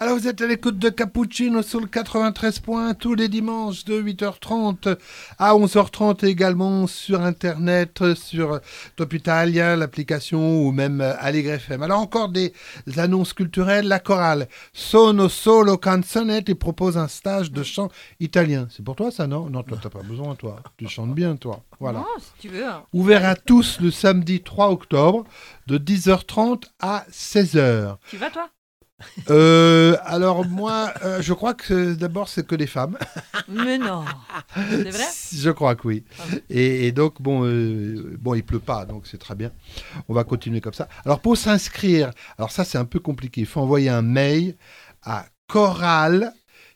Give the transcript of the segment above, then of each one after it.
Alors vous êtes à l'écoute de Cappuccino sur le 93 points tous les dimanches de 8h30 à 11h30 également sur internet, sur Top Italia, l'application ou même Allegre FM. Alors encore des annonces culturelles. La chorale Sono Solo Canzonette propose un stage de chant italien. C'est pour toi ça, non? Non, toi t'as pas besoin, toi. Tu chantes bien, toi. Voilà. Non, si tu veux. Ouvert à tous le samedi 3 octobre de 10h30 à 16h. Tu vas, toi? Alors moi, je crois que d'abord c'est que les femmes. Mais non. C'est vrai? Je crois que oui. Et donc bon, il pleut pas, donc c'est très bien. On va continuer comme ça. Alors pour s'inscrire, alors ça c'est un peu compliqué. Il faut envoyer un mail à chorale,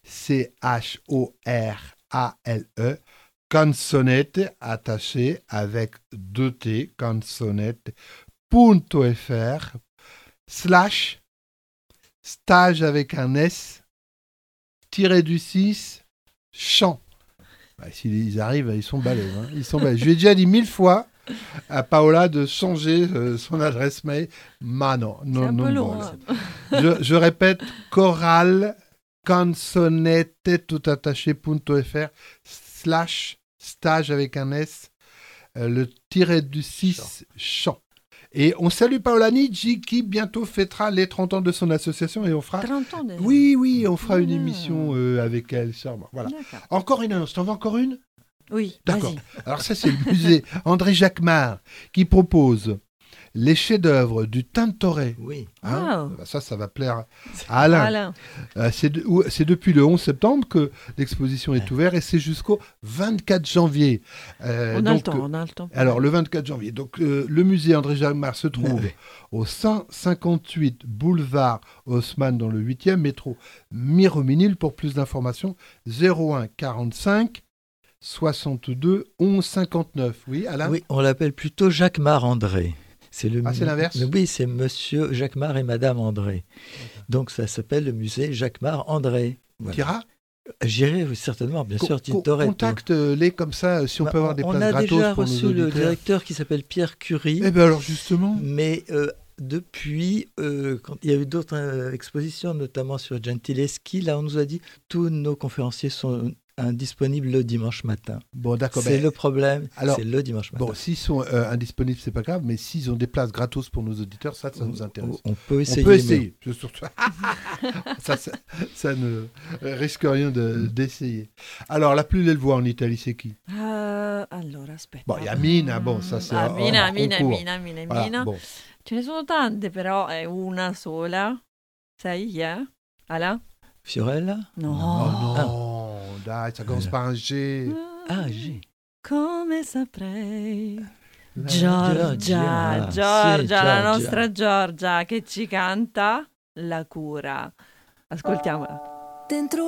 CHORALE, canzonette attaché avec 2 T, canzonette.fr / stage avec un S, -du-6, chant. Bah, s'ils arrivent, ils sont balèzes. Hein. Ils sont balèzes. Je lui ai déjà dit 1000 fois à Paola de changer son adresse mail. Mais non, C'est un peu long. Je répète, chorale, canzonette, tout attaché.fr / stage avec un S, le -du-6, chant. Et on salue Paola Nigi qui bientôt fêtera les 30 ans de son association et on fera... 30 ans déjà. Oui, on fera une émission avec elle. Voilà. D'accord. Encore une annonce, t'en veux encore une? Oui, D'accord. vas-y. Alors ça c'est le musée André Jacquemart qui propose les chefs-d'œuvre du Tintoret. Oui. Hein? Wow. Ça va plaire à Alain. Alain. C'est depuis le 11 septembre que l'exposition est ouverte et c'est jusqu'au 24 janvier. On a le temps. Alors, le 24 janvier. Donc, le musée André Jacquemart se trouve au 158 boulevard Haussmann dans le 8e métro Miromesnil. Pour plus d'informations, 01 45 62 11 59. Oui, Alain? Oui, on l'appelle plutôt Jacquemart André. C'est l'inverse? Oui, c'est Monsieur Jacquemart et Madame André. Donc ça s'appelle le musée Jacquemart André. Voilà. Tira? J'irai certainement, bien sûr, Tintoret. Contacte-les comme ça, si on peut avoir des places gratos pour nos auditeurs. On a déjà reçu le directeur qui s'appelle Pierre Curie. Eh bien alors justement. Mais depuis, quand il y a eu d'autres expositions, notamment sur Gentileschi, là on nous a dit tous nos conférenciers sont indisponibles le dimanche matin. Bon, d'accord. C'est le problème, alors, c'est le dimanche matin. Bon, s'ils sont indisponibles, c'est pas grave, mais s'ils ont des places gratos pour nos auditeurs, ça nous intéresse. On peut essayer. On peut essayer. Surtout... ça ne risque rien d'essayer. Alors, la plus belle voix en Italie, c'est qui? Allora, aspetta. Bon, il y a Mina, bon, ça c'est Mina. Voilà, bon. Ce ne sono tante, però è una sola. Sai chi è? Alain? Fiorella? No. Oh non, dai, ça commence par un G. Ah, G. Come saprei. Giorgia, Giorgia, la nostra Giorgia che ci canta La cura. Ascoltiamola. Dentro